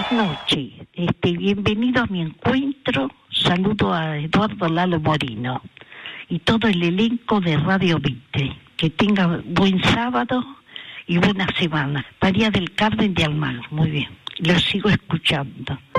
Buenas noches, bienvenido a mi encuentro. Saludo a Eduardo Lalo Morino y todo el elenco de Radio Vite. Que tenga buen sábado y buena semana. María del Carmen de Almagro, muy bien, lo sigo escuchando.